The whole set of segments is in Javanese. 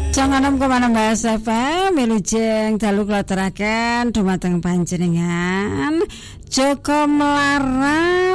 Jangan kemana Mbak FM Milujeng dalu kula aturaken dumateng panjenengan Joko melarat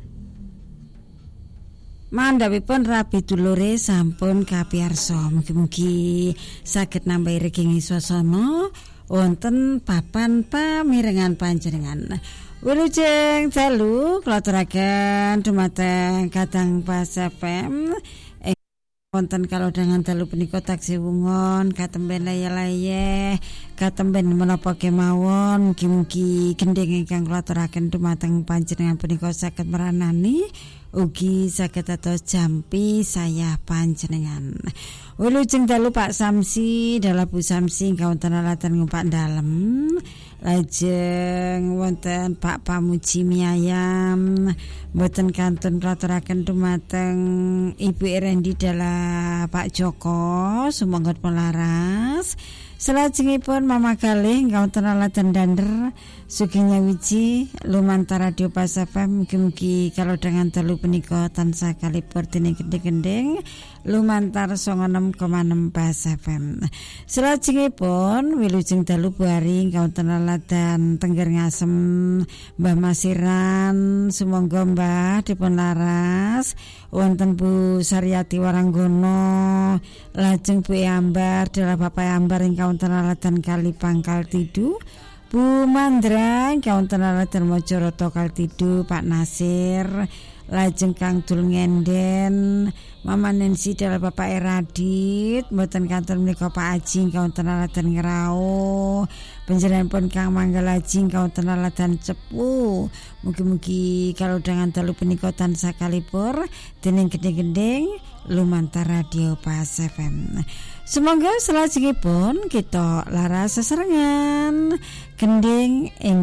mandhapipun rabi dulure sampun kapiyarsa. Mugi-mugi saged nambahi regingi swasana wonten papan pamirengan panjenengan. Wilujeng dalu kula aturaken dumateng kadang Pas FM wonten kalodhangan dalu punika taksih wungon katemben laya-laya katemben menapa kemawon mugi-mugi gendhing ingkang kula aturaken dumateng panjenengan punika saged meranani ugi saged dados jampi saya panjenengan. Wilujeng dalu Pak Samsi dalah Bu Samsi ingkang wonten alatan ngumpak dalem. Lajeng wonten Pak Pamuji Miyayam mboten kantun klaturaken dumateng Ibu Erendi dalah Pak Joko sumangga pelaras. Salajengipun Mama Kalih ingkang wonten alatan Dander Suginya Wiji lumantar Radio Pas FM mugi-mugi kalodhangan dalu punika tansah kalipur dening gendhing-gendhing lumantar 96,6 Pas FM. Salajengipun wilujeng dalu Bu Ari ingkang wonten alatan Tengger Ngasem Mbah Masiran sumangga Mbah dipun laras wonten Bu Saryati Waranggono lajeng Bu Ambar dalah Bapak Ambar ingkang wonten alatan Kali Pangkal Tidu Bu Mandra ingkang wonten alatan Mojoroto Kaltidu Pak Nasir lajeng Kang Dul Ngenden Mama Nensi dalah Bapak Eradit mboten kanten menika Pak Aji ingkang wonten alatan Ngrau panjenenganipun Kang Manggal Aji ingkang wonten alatan Cepu mugi-mugi kalodhangan dalu punika tansah kalipur dening gendhing-gendhing lumantar Radio Pas FM. Semoga salajengipun kita laras sesarengan gendhing